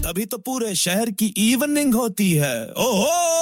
तभी तो पूरे शहर की इवनिंग होती है। ओहो